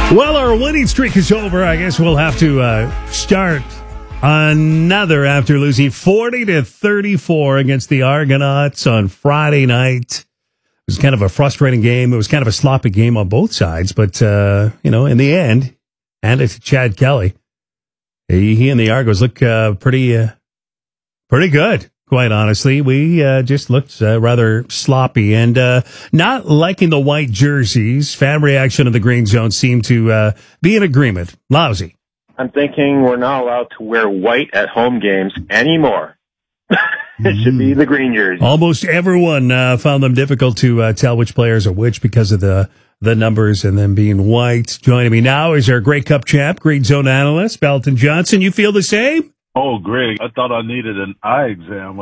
Well, our winning streak is over. I guess we'll have to start another after losing 40-34 against the Argonauts on Friday night. It was kind of a frustrating game. It was kind of a sloppy game on both sides. But, in the end, hand it to Chad Kelly. He and the Argos look pretty good. Quite honestly, we just looked rather sloppy and not liking the white jerseys. Fan reaction of the Green Zone seemed to be in agreement. Lousy. I'm thinking we're not allowed to wear white at home games anymore. It should be the green jersey. Almost everyone found them difficult to tell which players are which because of the numbers and them being white. Joining me now is our Grey Cup champ, Green Zone analyst, Belton Johnson. You feel the same? Oh, Greg, I thought I needed an eye exam.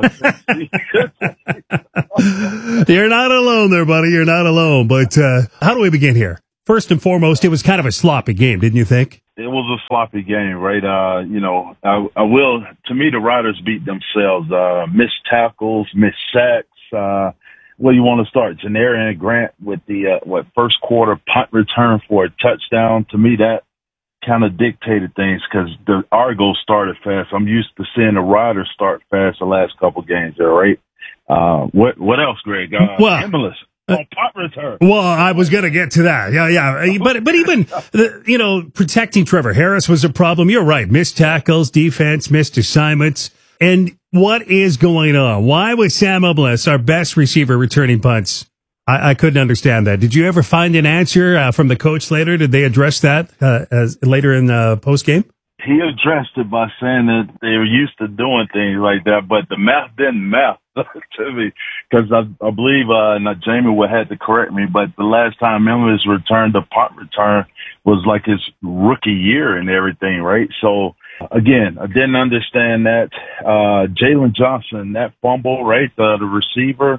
You're not alone there, buddy. You're not alone. But how do we begin here? First and foremost, it was kind of a sloppy game, didn't you think? It was a sloppy game, right? I will, to me, the Riders beat themselves. Missed tackles, missed sacks. Where you want to start? Janarian Grant with the, first quarter punt return for a touchdown. To me, that kind of dictated things because the Argos started fast. I'm used to seeing the Riders start fast the last couple games there, right? What else, Greg? Emilus. Punt return. Well, I was going to get to that. Yeah. But even, protecting Trevor Harris was a problem. You're right. Missed tackles, defense, missed assignments. And what is going on? Why was Sam Emilus, our best receiver, returning punts? I couldn't understand that. Did you ever find an answer from the coach later? Did they address that later in the post-game? He addressed it by saying that they were used to doing things like that, but the math didn't math to me because I believe Jamie would have to correct me, but the last time Emilus returned the punt return was like his rookie year and everything, right? So, again, I didn't understand that. Jalen Johnson, that fumble, right, the receiver,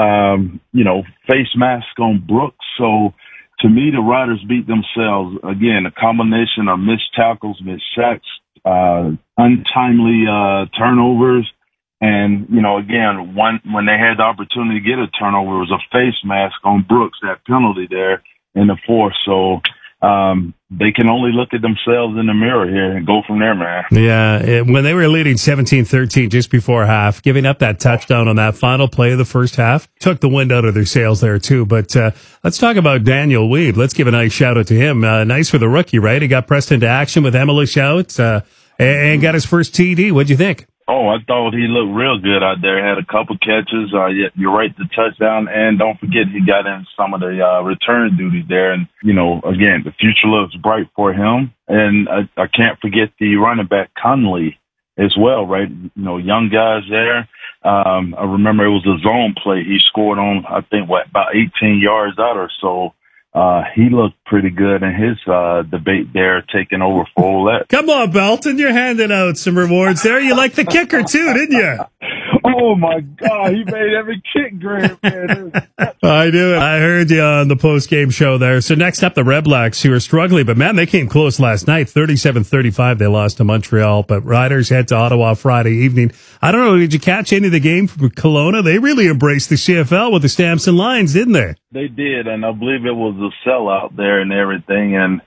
face mask on Brooks. So to me, the Riders beat themselves. Again, a combination of missed tackles, missed sacks, untimely turnovers. And, again, when they had the opportunity to get a turnover, it was a face mask on Brooks, that penalty there in the fourth. So they can only look at themselves in the mirror here and go from there, man. Yeah, when they were leading 17-13 just before half, giving up that touchdown on that final play of the first half, took the wind out of their sails there too. But let's talk about Daniel Weed. Let's give a nice shout out to him. Nice for the rookie, right? He got pressed into action with Emilus out and got his first TD. What'd you think? Oh, I thought he looked real good out there. Had a couple catches. You're right, the touchdown. And don't forget, he got in some of the return duty there. And, again, the future looks bright for him. And I can't forget the running back, Conley, as well, right? Young guys there. I remember it was a zone play. He scored on, I think, about 18 yards out or so. He looked pretty good in his debate there, taking over for Olette. Come on, Belton, you're handing out some rewards there. You like the kicker too, didn't you? Oh my God, he made every kick great, man. I do. I heard you on the post-game show there. So next up, the Red Blacks, who are struggling, but man, they came close last night. 37-35, they lost to Montreal, but Riders head to Ottawa Friday evening. I don't know, did you catch any of the game from Kelowna? They really embraced the CFL with the Stamps and Lines, didn't they? They did, and I believe it was a sellout there and everything. And,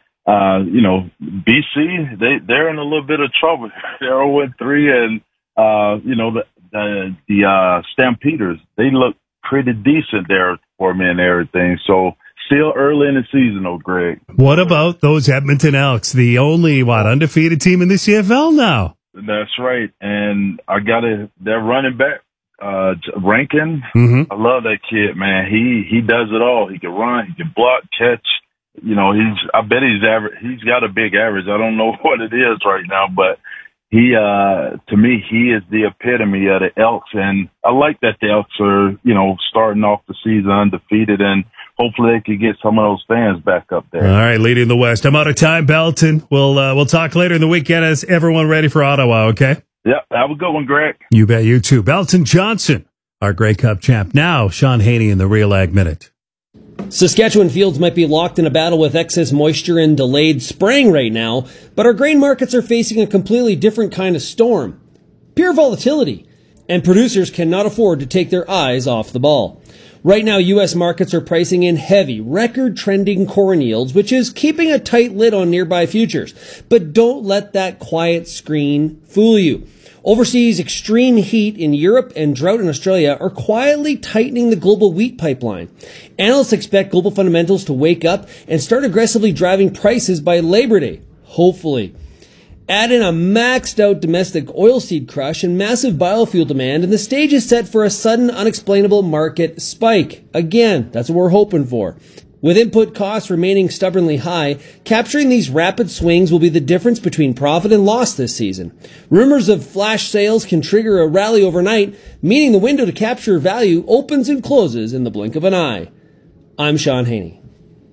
BC, they're in a little bit of trouble. They're 0-3, and, the Stampeders, they look pretty decent there for me and everything. So still early in the season, though, Greg. What about those Edmonton Elks, the only, undefeated team in the CFL now? That's right. And their running back, Rankin. Mm-hmm. I love that kid, man. He does it all. He can run, he can block, catch. I bet he's average. He's got a big average. I don't know what it is right now, but to me, he is the epitome of the Elks. And I like that the Elks are, starting off the season undefeated, and hopefully they could get some of those fans back up there. All right, leading the West. I'm out of time, Belton. We'll talk later in the week. Get us everyone ready for Ottawa, okay? Yep, have a good one, Greg. You bet, you too. Belton Johnson, our Grey Cup champ. Now, Sean Haney in the Real Ag Minute. Saskatchewan fields might be locked in a battle with excess moisture and delayed spraying right now, but our grain markets are facing a completely different kind of storm. Pure volatility. And producers cannot afford to take their eyes off the ball. Right now, U.S. markets are pricing in heavy, record-trending corn yields, which is keeping a tight lid on nearby futures. But don't let that quiet screen fool you. Overseas, extreme heat in Europe and drought in Australia are quietly tightening the global wheat pipeline. Analysts expect global fundamentals to wake up and start aggressively driving prices by Labor Day, hopefully. Add in a maxed-out domestic oilseed crush and massive biofuel demand, and the stage is set for a sudden, unexplainable market spike. Again, that's what we're hoping for. With input costs remaining stubbornly high, capturing these rapid swings will be the difference between profit and loss this season. Rumors of flash sales can trigger a rally overnight, meaning the window to capture value opens and closes in the blink of an eye. I'm Sean Haney.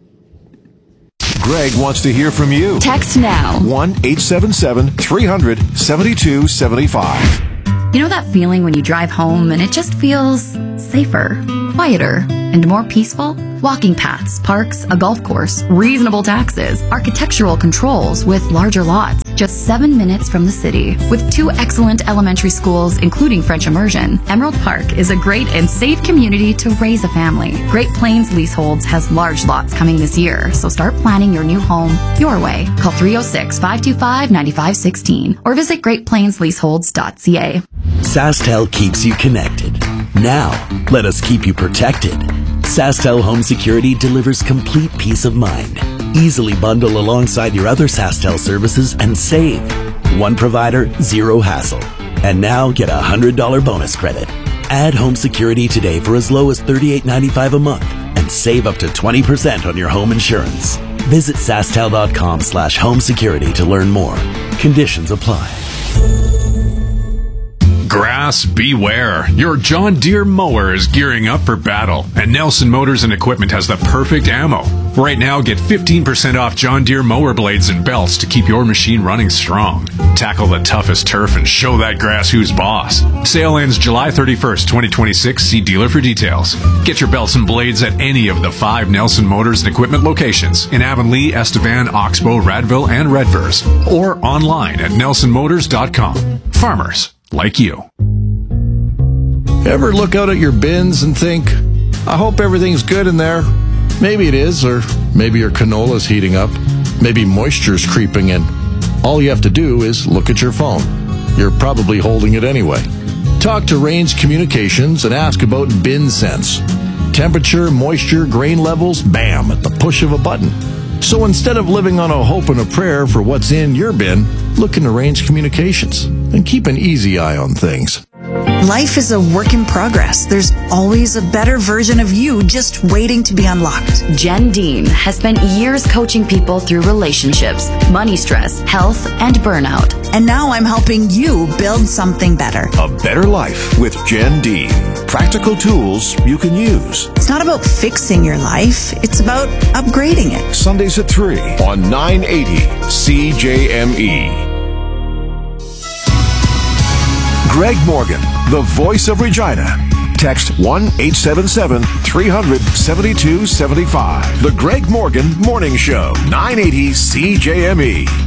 Greg wants to hear from you. Text now. 1-877-300-7275. You know that feeling when you drive home and it just feels safer, quieter, and more peaceful? Walking paths, parks, a golf course, reasonable taxes, architectural controls with larger lots, just 7 minutes from the city. With 2 excellent elementary schools, including French immersion, Emerald Park is a great and safe community to raise a family. Great Plains Leaseholds has large lots coming this year, so start planning your new home your way. Call 306-525-9516 or visit greatplainsleaseholds.ca. SaskTel keeps you connected. Now, let us keep you protected. SaskTel Home Security delivers complete peace of mind. Easily bundle alongside your other SaskTel services and save. One provider, zero hassle. And now get a $100 bonus credit. Add home security today for as low as $38.95 a month and save up to 20% on your home insurance. Visit SaskTel.com/home security to learn more. Conditions apply. Grass beware. Your John Deere mower is gearing up for battle, and Nelson Motors and Equipment has the perfect ammo. Right now, get 15% off John Deere mower blades and belts to keep your machine running strong. Tackle the toughest turf and show that grass who's boss. Sale ends July 31st, 2026. See dealer for details. Get your belts and blades at any of the 5 Nelson Motors and Equipment locations in Avonlea, Estevan, Oxbow, Radville, and Redvers, or online at nelsonmotors.com. Farmers like you. Ever look out at your bins and think, I hope everything's good in there? Maybe it is, or maybe your canola's heating up. Maybe moisture's creeping in. All you have to do is look at your phone. You're probably holding it anyway. Talk to Range Communications and ask about Bin Sense. Temperature, moisture, grain levels, bam, at the push of a button. So instead of living on a hope and a prayer for what's in your bin, look into Range Communications and keep an easy eye on things. Life is a work in progress. There's always a better version of you just waiting to be unlocked. Jen Dean has spent years coaching people through relationships, money stress, health, and burnout. And now I'm helping you build something better. A better life with Jen Dean. Practical tools you can use. It's not about fixing your life. It's about upgrading it. Sundays at 3 on 980 CJME. Greg Morgan, the voice of Regina. Text 1-877-300-7275. The Greg Morgan Morning Show, 980 CJME.